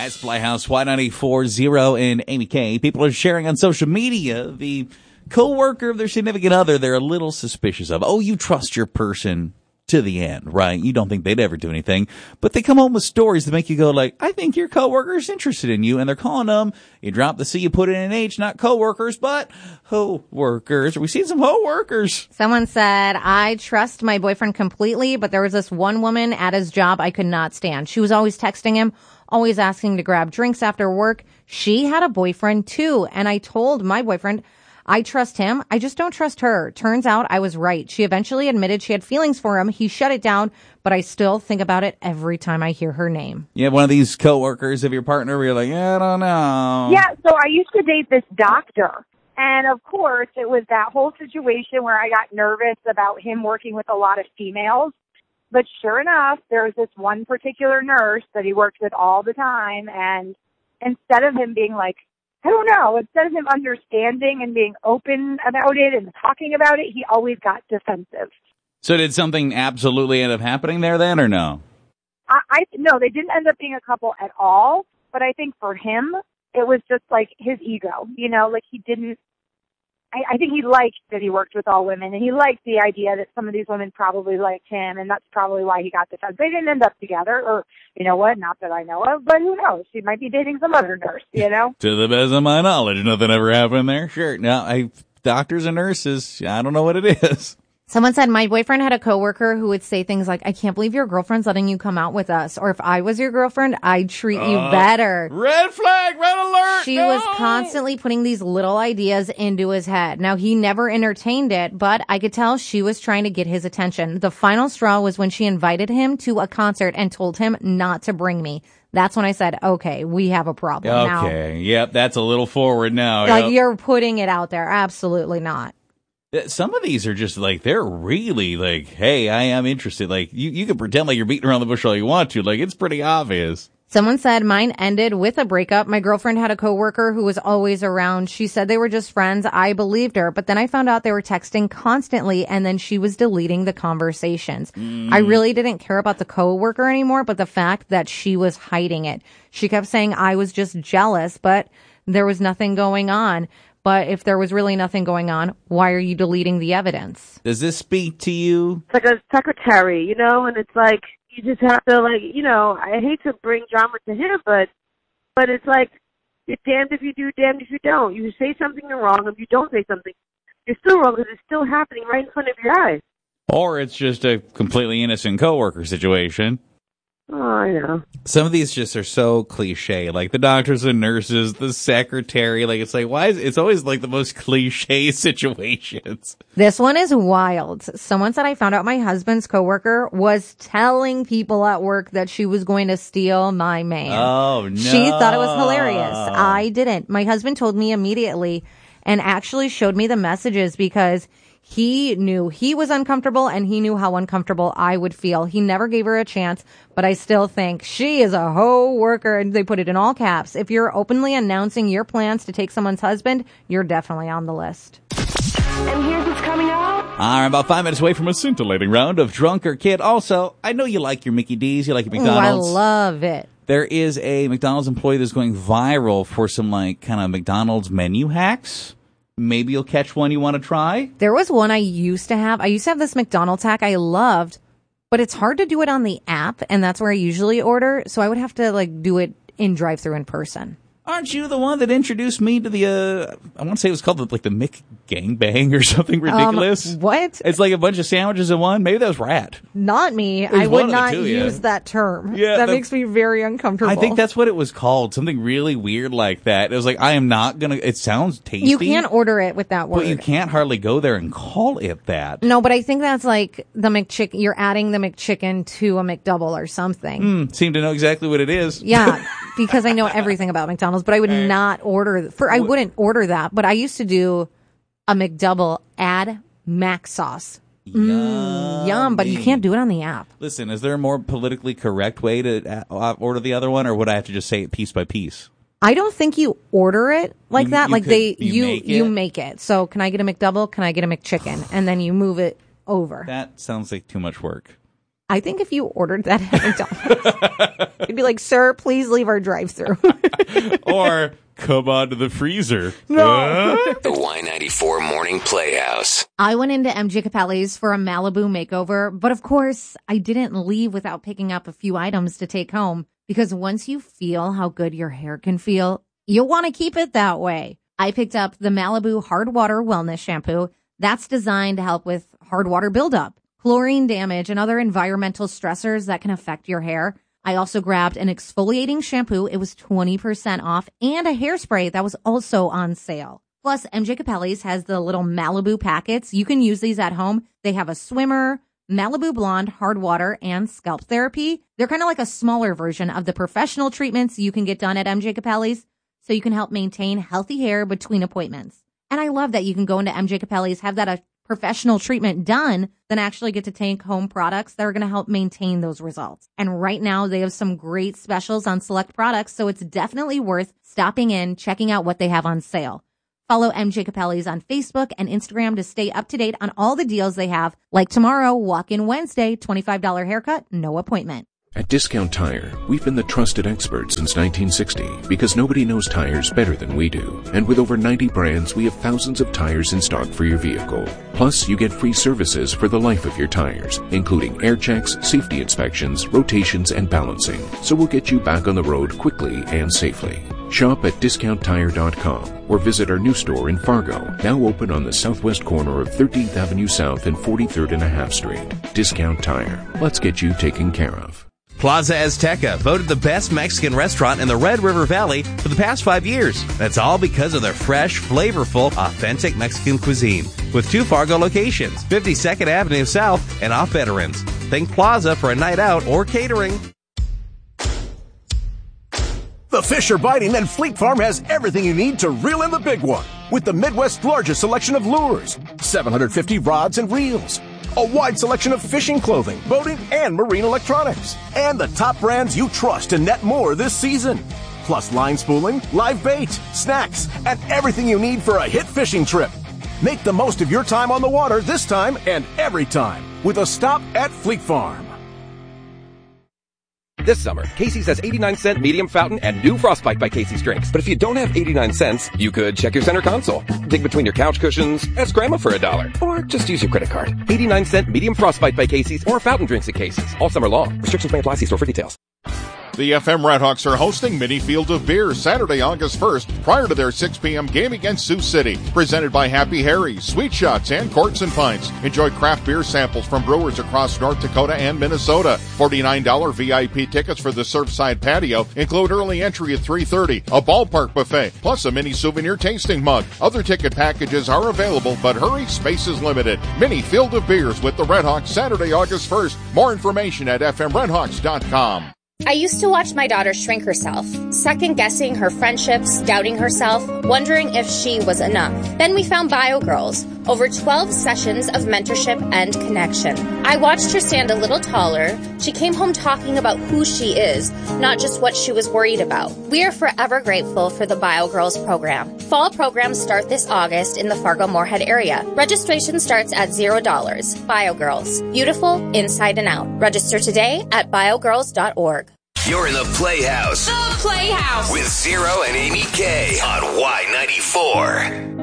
That's Playhouse Y94.0 and Amy K. People are sharing on social media the coworker of their significant other they're a little suspicious of. Oh, you trust your person to the end, right? You don't think they'd ever do anything, but they come home with stories that make you go like, I think your coworker's interested in you, and they're calling them, you drop the C, you put in an H, not coworkers, but ho-workers. We've seen some ho-workers. Someone said, I trust my boyfriend completely, but there was this one woman at his job I could not stand. She was always texting him, always asking to grab drinks after work. She had a boyfriend too, and I told my boyfriend, I trust him. I just don't trust her. Turns out I was right. She eventually admitted she had feelings for him. He shut it down, but I still think about it every time I hear her name. You have one of these coworkers of your partner where you're like, I don't know. Yeah, so I used to date this doctor. And, of course, it was that whole situation where I got nervous about him working with a lot of females. But sure enough, there was this one particular nurse that he worked with all the time. And instead of him being like, I don't know, instead of him understanding and being open about it and talking about it, he always got defensive. So did something absolutely end up happening there then, or no? No, they didn't end up being a couple at all. But I think for him, it was just like his ego, like he didn't, I think he liked that he worked with all women, and he liked the idea that some of these women probably liked him, and that's probably why he got defensive. They didn't end up together, or, you know what, not that I know of, but who knows? She might be dating some other nurse, To the best of my knowledge, nothing ever happened there. Sure. Now, doctors and nurses, I don't know what it is. Someone said, my boyfriend had a coworker who would say things like, I can't believe your girlfriend's letting you come out with us. Or if I was your girlfriend, I'd treat you better. Red flag, red alert. She was constantly putting these little ideas into his head. Now, he never entertained it, but I could tell she was trying to get his attention. The final straw was when she invited him to a concert and told him not to bring me. That's when I said, okay, we have a problem now. Okay, yep, that's a little forward now. Like, you're putting it out there. Absolutely not. Some of these are just like, they're really like, hey, I am interested. Like, you can pretend like you're beating around the bush all you want to. Like, it's pretty obvious. Someone said mine ended with a breakup. My girlfriend had a coworker who was always around. She said they were just friends. I believed her, but then I found out they were texting constantly, and then she was deleting the conversations. I really didn't care about the coworker anymore, but the fact that she was hiding it. She kept saying I was just jealous, but there was nothing going on. But if there was really nothing going on, why are you deleting the evidence? Does this speak to you? It's like a secretary, and it's like, you just have to, like, I hate to bring drama to him, but it's like, you're damned if you do, damned if you don't. You say something you're wrong, if you don't say something, you're still wrong because it's still happening right in front of your eyes. Or it's just a completely innocent coworker situation. Oh, I know. Some of these just are so cliche, like the doctors and nurses, the secretary. Like, it's like, it's always like the most cliche situations. This one is wild. Someone said I found out my husband's coworker was telling people at work that she was going to steal my man. Oh, no. She thought it was hilarious. I didn't. My husband told me immediately and actually showed me the messages because he knew he was uncomfortable and he knew how uncomfortable I would feel. He never gave her a chance, but I still think she is a hoe worker, and they put it in all caps. If you're openly announcing your plans to take someone's husband, you're definitely on the list. And here's what's coming up. I'm about 5 minutes away from a scintillating round of Drunk or Kid. Also, I know you like your Mickey D's, you like your McDonald's. I love it. There is a McDonald's employee that's going viral for some like kind of McDonald's menu hacks. Maybe you'll catch one you want to try. There was one I used to have. I used to have this McDonald's hack I loved, but it's hard to do it on the app, and that's where I usually order. So I would have to do it in drive-thru in person. Aren't you the one that introduced me to the, I want to say it was called the Mick Gangbang or something ridiculous? What? It's like a bunch of sandwiches in one. Maybe that was Rat. Not me. I would not two, use that term. Yeah, that makes me very uncomfortable. I think that's what it was called. Something really weird like that. It was like, I am not going to, it sounds tasty. You can't order it with that word. But you can't hardly go there and call it that. No, but I think that's like the McChicken. You're adding the McChicken to a McDouble or something. Seem to know exactly what it is. Yeah, because I know everything about McDonald's, but I would not I wouldn't order that, but I used to do a McDouble, add mac sauce. Yum, but you can't do it on the app. Listen, is there a more politically correct way to order the other one, or would I have to just say it piece by piece? I don't think you order it like that. You make it. So can I get a McDouble? Can I get a McChicken? And then you move it over. That sounds like too much work. I think if you ordered that at McDonald's, you'd be like, sir, please leave our drive-thru. Or come on to the freezer. No. The Y94 Morning Playhouse. I went into MJ Capelli's for a Malibu makeover, but of course, I didn't leave without picking up a few items to take home, because once you feel how good your hair can feel, you'll want to keep it that way. I picked up the Malibu Hard Water Wellness Shampoo. That's designed to help with hard water buildup, chlorine damage, and other environmental stressors that can affect your hair. I also grabbed an exfoliating shampoo. It was 20% off, and a hairspray that was also on sale. Plus, MJ Capelli's has the little Malibu packets. You can use these at home. They have a swimmer, Malibu Blonde, hard water, and scalp therapy. They're kind of like a smaller version of the professional treatments you can get done at MJ Capelli's, so you can help maintain healthy hair between appointments. And I love that you can go into MJ Capelli's, have that a professional treatment done, then actually get to take home products that are going to help maintain those results. And right now they have some great specials on select products, so it's definitely worth stopping in, checking out what they have on sale. Follow MJ Capelli's on Facebook and Instagram to stay up to date on all the deals they have, like tomorrow, Walk-In Wednesday, $25 haircut, no appointment. At Discount Tire, we've been the trusted experts since 1960 because nobody knows tires better than we do. And with over 90 brands, we have thousands of tires in stock for your vehicle. Plus, you get free services for the life of your tires, including air checks, safety inspections, rotations, and balancing. So we'll get you back on the road quickly and safely. Shop at DiscountTire.com or visit our new store in Fargo, now open on the southwest corner of 13th Avenue South and 43rd and a half Street. Discount Tire. Let's get you taken care of. Plaza Azteca, voted the best Mexican restaurant in the Red River Valley for the past 5 years. That's all because of their fresh, flavorful, authentic Mexican cuisine. With 2 Fargo locations, 52nd Avenue South and off Veterans. Think Plaza for a night out or catering. The fish are biting, and Fleet Farm has everything you need to reel in the big one. With the Midwest's largest selection of lures, 750 rods and reels, a wide selection of fishing clothing, boating, and marine electronics, and the top brands you trust to net more this season. Plus line spooling, live bait, snacks, and everything you need for a hit fishing trip. Make the most of your time on the water this time and every time with a stop at Fleet Farm. This summer, Casey's has 89-cent medium fountain and new Frostbite by Casey's drinks. But if you don't have 89 cents, you could check your center console, dig between your couch cushions, ask Grandma for $1, or just use your credit card. 89-cent medium Frostbite by Casey's or fountain drinks at Casey's all summer long. Restrictions may apply. See store for details. The FM Redhawks are hosting Mini Field of Beer Saturday, August 1st, prior to their 6 p.m. game against Sioux City. Presented by Happy Harry's, Sweet Shots, and Courts and Pints. Enjoy craft beer samples from brewers across North Dakota and Minnesota. $49 VIP tickets for the Surfside Patio include early entry at 3:30, a ballpark buffet, plus a mini souvenir tasting mug. Other ticket packages are available, but hurry, space is limited. Mini Field of Beers with the Redhawks Saturday, August 1st. More information at fmredhawks.com. I used to watch my daughter shrink herself, second-guessing her friendships, doubting herself, wondering if she was enough. Then we found BioGirls, over 12 sessions of mentorship and connection. I watched her stand a little taller. She came home talking about who she is, not just what she was worried about. We are forever grateful for the BioGirls program. Fall programs start this August in the Fargo-Moorhead area. Registration starts at $0. BioGirls, beautiful inside and out. Register today at biogirls.org. You're in the Playhouse. The Playhouse. With Zero and Amy K on Y94.